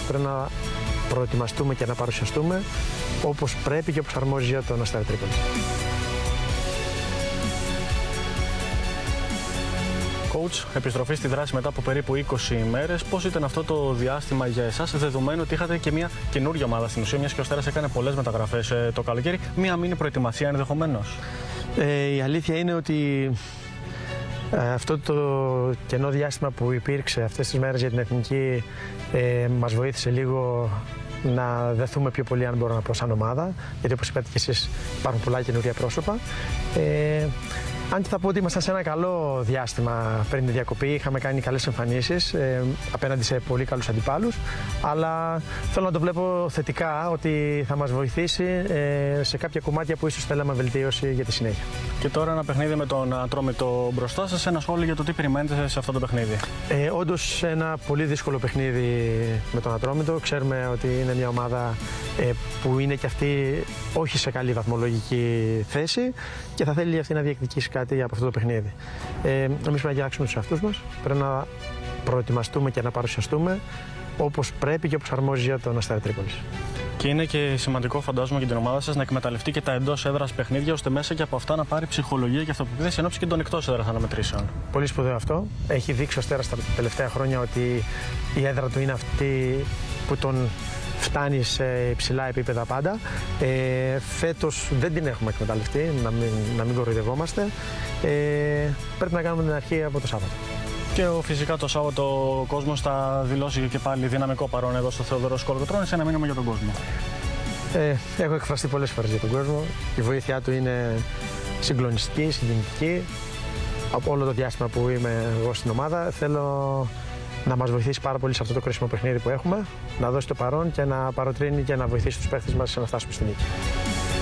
πρέπει να προετοιμαστούμε και να παρουσιαστούμε όπως πρέπει και όπως αρμόζει για τον Αστέρα Τρίπολης. Coach, επιστροφή στη δράση μετά από περίπου 20 ημέρες. Πώς ήταν αυτό το διάστημα για εσάς, δεδομένου ότι είχατε και μια καινούργια ομάδα στην ουσία, μιας και ο Αστέρας έκανε πολλές μεταγραφές το καλοκαίρι, μια μίνι προετοιμασία ενδεχομένως? Η αλήθεια είναι ότι αυτό το κενό διάστημα που υπήρξε αυτές τις μέρες για την εθνική μας βοήθησε λίγο να δεθούμε πιο πολύ, αν μπορώ να πω, σαν ομάδα, γιατί όπως είπατε και εσείς υπάρχουν πολλά καινούργια πρόσωπα. Αν και θα πω ότι ήμασταν σε ένα καλό διάστημα πριν τη διακοπή, είχαμε κάνει καλές εμφανίσεις απέναντι σε πολύ καλούς αντιπάλους, αλλά θέλω να το βλέπω θετικά, ότι θα μας βοηθήσει σε κάποια κομμάτια που ίσως θέλαμε βελτίωση για τη συνέχεια. Και τώρα ένα παιχνίδι με τον Ατρόμητο μπροστά σας, ένα σχόλιο για το τι περιμένετε σε αυτό το παιχνίδι? Όντως ένα πολύ δύσκολο παιχνίδι με τον Ατρόμητο. Ξέρουμε ότι είναι μια ομάδα που είναι και αυτή όχι σε καλή βαθμολογική θέση και θα θέλει αυτή να διεκδικήσει κάτι από αυτό το παιχνίδι. Εμείς πρέπει να κοιτάξουμε τους εαυτούς μας, πρέπει να προετοιμαστούμε και να παρουσιαστούμε όπως πρέπει και όπως αρμόζει για τον Αστέρα Τρίπολης. Και είναι και σημαντικό, φαντάζομαι, για την ομάδα σας να εκμεταλλευτεί και τα εντός έδρας παιχνίδια, ώστε μέσα και από αυτά να πάρει ψυχολογία και αυτοπεποίθηση ενόψει και των εκτός έδρας αναμετρήσεων. Πολύ σπουδαίο αυτό. Έχει δείξει ο Αστέρας τα τελευταία χρόνια ότι η έδρα του είναι αυτή που τον φτάνει σε υψηλά επίπεδα πάντα. Φέτος δεν την έχουμε εκμεταλλευτεί, να μην κοροϊδευόμαστε. Πρέπει να κάνουμε την αρχή από το Σάββατο. Και φυσικά το Σάββατο ο κόσμος θα δηλώσει και πάλι δυναμικό παρόν εδώ στο Θεοδωρός Κολοκοτρώνης. Ένα μήνυμα για τον κόσμο? Έχω εκφραστεί πολλές φορές για τον κόσμο. Η βοήθειά του είναι συγκλονιστική, συγκινητική. Από όλο το διάστημα που είμαι εγώ στην ομάδα, θέλω να μας βοηθήσει πάρα πολύ σε αυτό το κρίσιμο παιχνίδι που έχουμε, να δώσει το παρόν και να παροτρύνει και να βοηθήσει τους παίχτες μας να φτάσουμε στη νίκη.